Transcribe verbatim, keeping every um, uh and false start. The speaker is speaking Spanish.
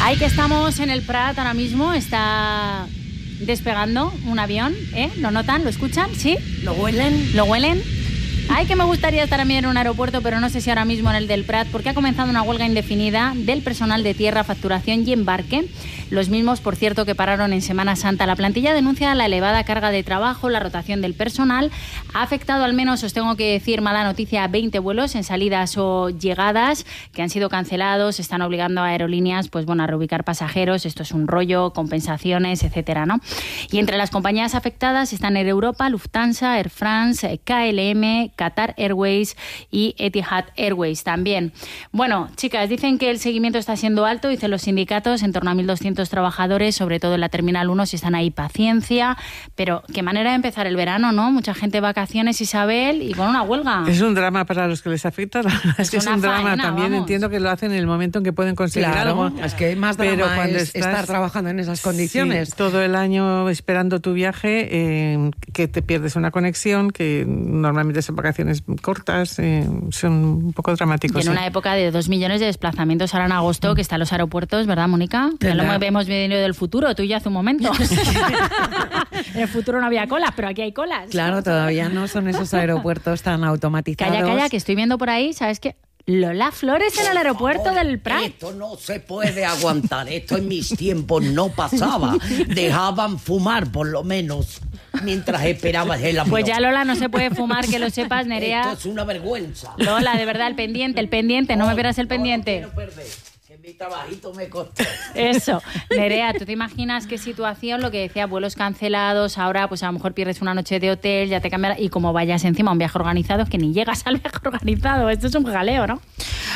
Ahí que estamos en el Prat ahora mismo, está despegando un avión, ¿eh? ¿Lo notan? ¿Lo escuchan? ¿Sí? ¿Lo huelen? ¿Lo huelen? Ay, que me gustaría estar a mí en un aeropuerto, pero no sé si ahora mismo en el del Prat, porque ha comenzado una huelga indefinida del personal de tierra, facturación y embarque. Los mismos, por cierto, que pararon en Semana Santa. La plantilla denuncia la elevada carga de trabajo, la rotación del personal. Ha afectado al menos, os tengo que decir, mala noticia, a veinte vuelos en salidas o llegadas que han sido cancelados. Están obligando a aerolíneas pues, bueno, a reubicar pasajeros. Esto es un rollo, compensaciones, etcétera, ¿no? Y entre las compañías afectadas están Air Europa, Lufthansa, Air France, K L M, Qatar Airways y Etihad Airways también. Bueno, chicas, dicen que el seguimiento está siendo alto, dicen los sindicatos, en torno a mil doscientos trabajadores, sobre todo en la Terminal uno, si están ahí, paciencia, pero qué manera de empezar el verano, ¿no? Mucha gente de vacaciones, Isabel, y con una huelga. Es un drama para los que les afecta, la verdad es que es un drama. Faena, también vamos. Entiendo que lo hacen en el momento en que pueden conseguir Claro, algo. es que más drama pero cuando es estás, estar trabajando en esas condiciones. Sí, todo el año esperando tu viaje, eh, que te pierdes una conexión, que normalmente son vacaciones cortas, eh, son un poco dramáticos. Y en sí. una época de dos millones de desplazamientos ahora en agosto, que están los aeropuertos, ¿verdad, Mónica? Ya lo hemos venido del futuro, tú ya hace un momento. En el futuro no había colas, pero aquí hay colas. Claro, todavía no son esos aeropuertos tan automatizados. Calla, calla, que estoy viendo por ahí, ¿sabes qué? Lola Flores en el aeropuerto favor, del Prat. Esto no se puede aguantar. Esto en mis tiempos no pasaba. Dejaban fumar, por lo menos, mientras esperabas el avión. Pues ya, Lola, no se puede fumar, que lo sepas, Nerea. Esto es una vergüenza. Lola, de verdad, el pendiente, el pendiente, no me pierdas el pendiente. No lo quiero perder, que mi trabajito me costó. Eso. Nerea, ¿tú te imaginas qué situación? Lo que decía, vuelos cancelados, ahora pues a lo mejor pierdes una noche de hotel, ya te cambiará, y como vayas encima a un viaje organizado, es que ni llegas al viaje organizado. Esto es un jaleo, ¿no?